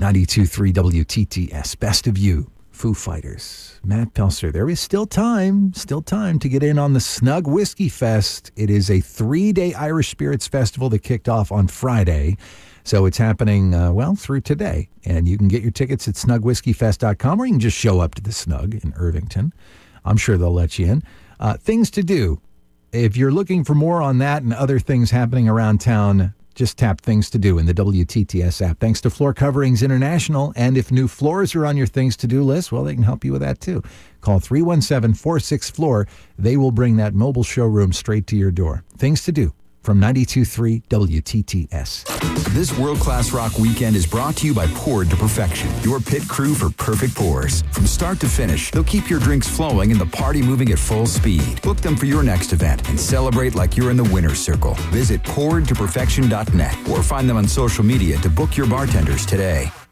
92.3 WTTS. Best of You, Foo Fighters. Matt Pelser. There is still time to get in on the Snug Whiskey Fest. It is a 3-day Irish Spirits Festival that kicked off on Friday. So it's happening, through today. And you can get your tickets at snugwhiskeyfest.com, or you can just show up to the Snug in Irvington. I'm sure they'll let you in. Things to do. If you're looking for more on that and other things happening around town, just tap Things to Do in the WTTS app. Thanks to Floor Coverings International. And if new floors are on your Things to Do list, well, they can help you with that too. Call 317-46-FLOOR. They will bring that mobile showroom straight to your door. Things to Do from 92.3 WTTS. This world-class rock weekend is brought to you by Poured to Perfection, your pit crew for perfect pours. From start to finish, they'll keep your drinks flowing and the party moving at full speed. Book them for your next event and celebrate like you're in the winner's circle. Visit pouredtoperfection.net or find them on social media to book your bartenders today.